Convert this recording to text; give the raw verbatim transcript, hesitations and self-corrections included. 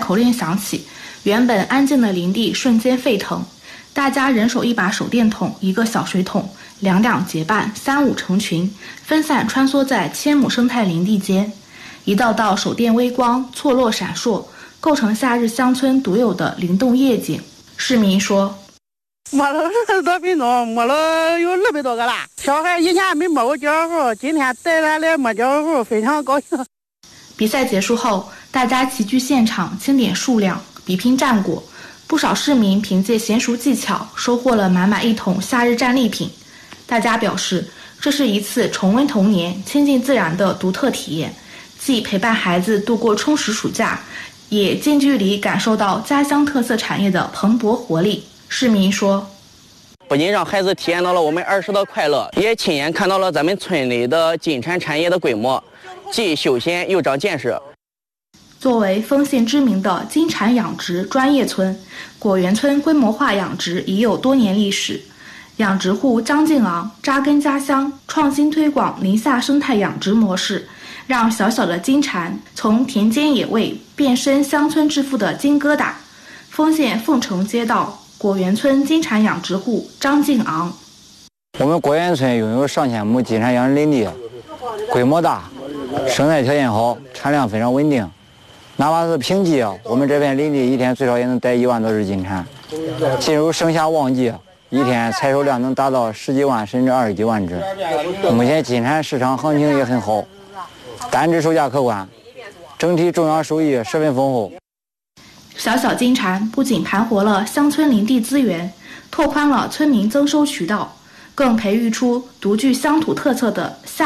口令响起，原本安静的林地瞬间沸腾。大家人手一把手电筒，一个小水桶，两两结伴，三五成群，分散穿梭在千亩生态林地间。一道道手电微光错落闪烁，构成夏日乡村独有的灵动夜景。市民说：“ 摸了二十多分钟，摸了有二百多个了。小孩以前没摸过脚猴，今天带他来摸脚猴，非常高兴。” 比赛结束后，大家齐聚现场清点数量，比拼战果。不少市民凭借娴熟技巧，收获了满满一桶夏日战利品。大家表示，这是一次重温童年、亲近自然的独特体验，既陪伴孩子度过充实暑假，也近距离感受到家乡特色产业的蓬勃活力。市民说：“ 不仅让孩子体验到了我们儿时的快乐，也亲眼看到了咱们村里的金蝉产业的规模，既休闲又长见识。” 作为丰县知名的金蝉养殖专业村，果园村规模化养殖已有多年历史。养殖户张敬昂扎根家乡，创新推广林下生态养殖模式，让小小的金蝉从田间野味变身乡村致富的金疙瘩。丰县凤城街道果园村金蝉养殖户张敬昂： 我们果园村拥有上千亩金蝉养殖林地，规模大，生态条件好，产量非常稳定。哪怕是平季，我们这片林地一天最少也能逮一万多只金蝉。进入盛夏旺季，一天采收量能达到十几万甚至二十几万只。目前金蝉市场行情也很好，单只售价可观，整体种养收益十分丰厚。 小小金蝉不仅盘活了乡村林地资源，拓宽了村民增收渠道，更培育出独具乡土特色的夏